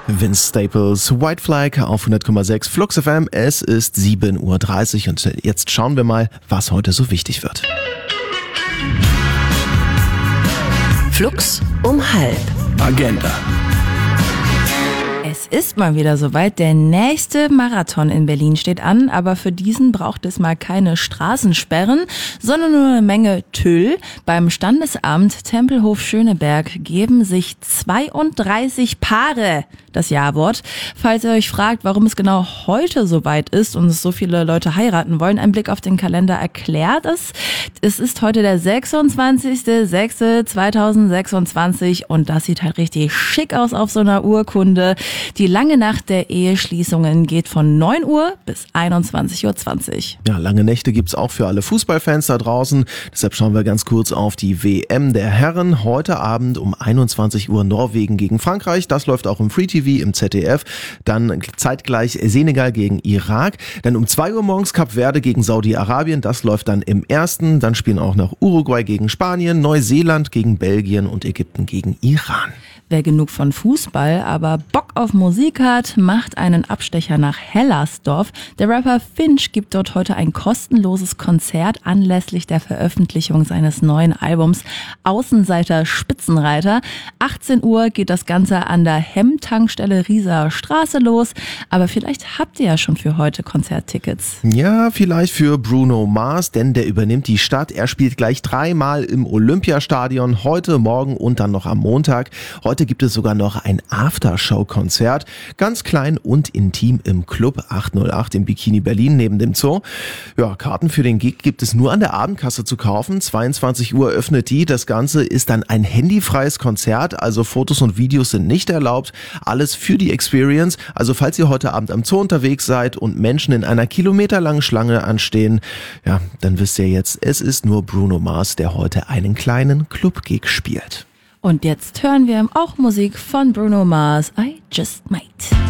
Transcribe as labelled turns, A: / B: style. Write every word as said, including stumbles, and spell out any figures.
A: Vince Staples, White Flag auf hundert Komma sechs Flux F M. Es ist sieben Uhr dreißig und jetzt schauen wir mal, was heute so wichtig wird.
B: Flux um halb.
C: Agenda.
D: Es ist mal wieder soweit. Der nächste Marathon in Berlin steht an, aber für diesen braucht es mal keine Straßensperren, sondern nur eine Menge Tüll. Beim Standesamt Tempelhof Schöneberg geben sich zweiunddreißig Paare das Ja-Wort. Falls ihr euch fragt, warum es genau heute soweit ist und es so viele Leute heiraten wollen, ein Blick auf den Kalender erklärt es. Es ist heute der sechsundzwanzigster sechster zweitausendsechsundzwanzig und das sieht halt richtig schick aus auf so einer Urkunde. Die lange Nacht der Eheschließungen geht von neun Uhr bis einundzwanzig Uhr zwanzig.
A: Ja, lange Nächte gibt's auch für alle Fußballfans da draußen. Deshalb schauen wir ganz kurz auf die W M der Herren. Heute Abend um einundzwanzig Uhr Norwegen gegen Frankreich. Das läuft auch im Free T V im Z D F. Dann zeitgleich Senegal gegen Irak. Dann um zwei Uhr morgens Kap Verde gegen Saudi-Arabien. Das läuft dann im ersten. Dann spielen auch noch Uruguay gegen Spanien, Neuseeland gegen Belgien und Ägypten gegen Iran.
D: Wer genug von Fußball, aber Bock auf Musik hat, macht einen Abstecher nach Hellersdorf. Der Rapper Finch gibt dort heute ein kostenloses Konzert anlässlich der Veröffentlichung seines neuen Albums Außenseiter Spitzenreiter. achtzehn Uhr geht das Ganze an der Hemmtankstelle Rieser Straße los. Aber vielleicht habt ihr ja schon für heute Konzerttickets.
A: Ja, vielleicht für Bruno Mars, denn der übernimmt die Stadt. Er spielt gleich dreimal im Olympiastadion, heute, morgen und dann noch am Montag. Heute gibt es sogar noch ein Aftershow-Konzert, ganz klein und intim im Club achthundertacht im Bikini Berlin neben dem Zoo. Ja, Karten für den Gig gibt es nur an der Abendkasse zu kaufen. zweiundzwanzig Uhr öffnet die. Das Ganze ist dann ein handyfreies Konzert, also Fotos und Videos sind nicht erlaubt. Alles für die Experience. Also falls ihr heute Abend am Zoo unterwegs seid und Menschen in einer kilometerlangen Schlange anstehen, ja, dann wisst ihr jetzt, es ist nur Bruno Mars, der heute einen kleinen Club-Gig spielt.
D: Und jetzt hören wir auch Musik von Bruno Mars, I Just Might.